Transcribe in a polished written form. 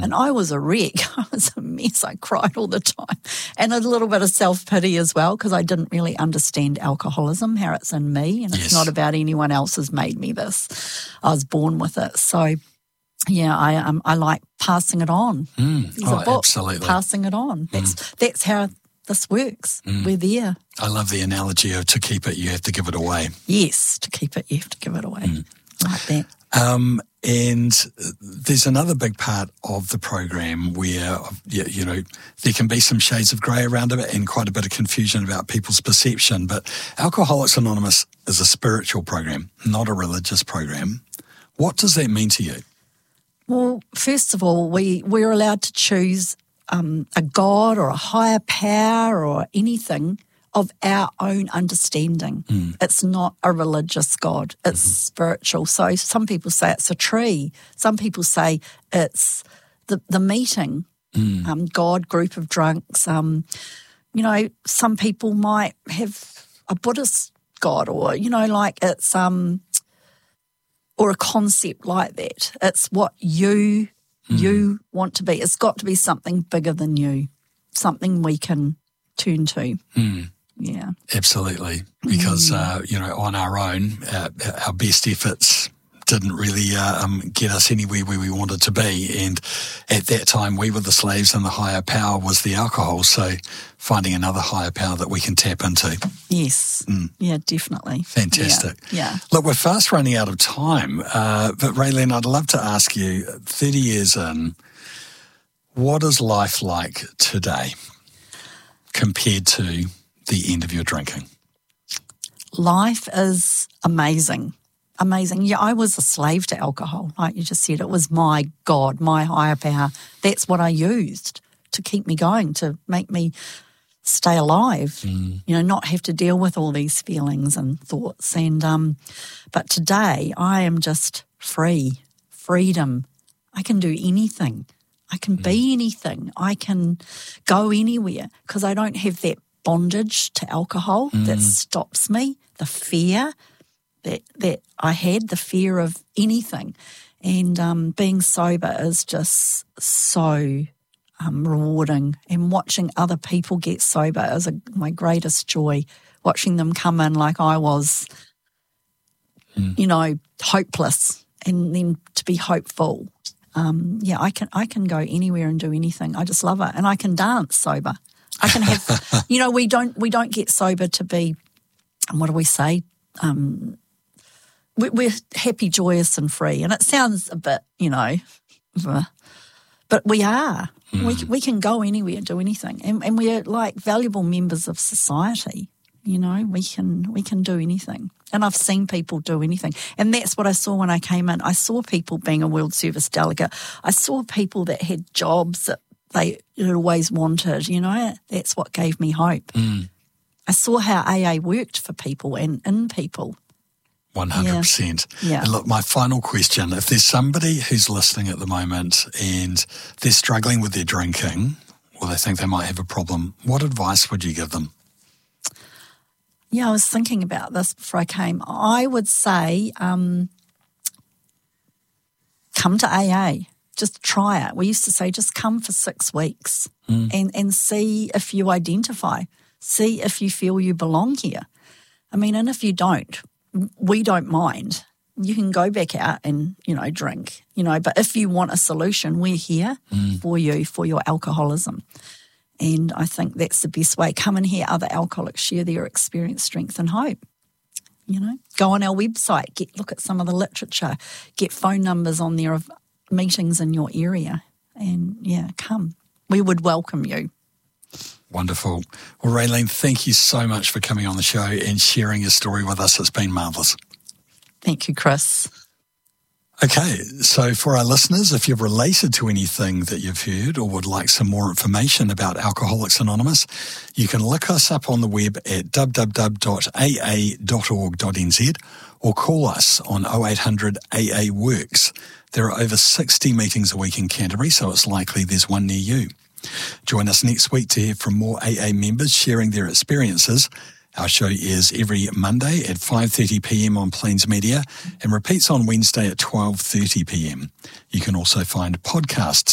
And I was a wreck. I was a mess. I cried all the time. And a little bit of self-pity as well, because I didn't really understand alcoholism, how it's in me, and it's not about anyone else has made me this. I was born with it. So, yeah, I like passing it on. There's a book, absolutely. Passing it on. That's how this works. We're there. I love the analogy of to keep it, you have to give it away. Yes, to keep it, you have to give it away. Like that. And there's another big part of the program where, you know, there can be some shades of grey around it and quite a bit of confusion about people's perception. But Alcoholics Anonymous is a spiritual program, not a religious program. What does that mean to you? Well, first of all, we're allowed to choose a God or a higher power or anything of our own understanding. It's not a religious God. It's spiritual. So some people say it's a tree. Some people say it's the meeting, God, group of drunks. You know, some people might have a Buddhist God or, you know, like it's or a concept like that. It's what you want to be. It's got to be something bigger than you, something we can turn to. Yeah. Absolutely. Because, you know, on our own, our best efforts didn't really get us anywhere where we wanted to be. And at that time, we were the slaves and the higher power was the alcohol. So finding another higher power that we can tap into. Yes. Yeah, definitely. Fantastic. Yeah. Look, we're fast running out of time. But Raylene, I'd love to ask you, 30 years in, what is life like today compared to the end of your drinking? Life is amazing. Amazing. Yeah, I was a slave to alcohol. Like you just said, it was my God, my higher power. That's what I used to keep me going, to make me stay alive, you know, not have to deal with all these feelings and thoughts. And but today I am just free, freedom. I can do anything. I can be anything. I can go anywhere because I don't have that bondage to alcohol that stops me, the fear that I had, the fear of anything. And being sober is just so rewarding. And watching other people get sober is my greatest joy, watching them come in like I was, you know, hopeless, and then to be hopeful. Yeah, I can go anywhere and do anything. I just love it. And I can dance sober. I can have, you know, we don't get sober to be, what do we say? We're happy, joyous and free. And it sounds a bit, you know, but we are. We can go anywhere, do anything. And we're like valuable members of society. You know, we can do anything. And I've seen people do anything. And that's what I saw when I came in. I saw people being a World Service delegate. I saw people that had jobs that they had always wanted, you know. That's what gave me hope. I saw how AA worked for people and in people. 100%. Yeah. And look, my final question, if there's somebody who's listening at the moment and they're struggling with their drinking or they think they might have a problem, what advice would you give them? Yeah, I was thinking about this before I came. I would say come to AA. Just try it. We used to say just come for 6 weeks and see if you identify. See if you feel you belong here. I mean, and if you don't, we don't mind. You can go back out and, you know, drink, you know, but if you want a solution, we're here for you, for your alcoholism. And I think that's the best way. Come and hear other alcoholics share their experience, strength and hope. You know, go on our website, look at some of the literature, get phone numbers on there of meetings in your area, and, yeah, come. We would welcome you. Wonderful. Well, Raylene, thank you so much for coming on the show and sharing your story with us. It's been marvellous. Thank you, Chris. Okay, so for our listeners, if you've related to anything that you've heard or would like some more information about Alcoholics Anonymous, you can look us up on the web at www.aa.org.nz or call us on 0800 AA Works. There are over 60 meetings a week in Canterbury, so it's likely there's one near you. Join us next week to hear from more AA members sharing their experiences. Our show airs every Monday at 5:30pm on Plains Media and repeats on Wednesday at 12:30pm. You can also find podcasts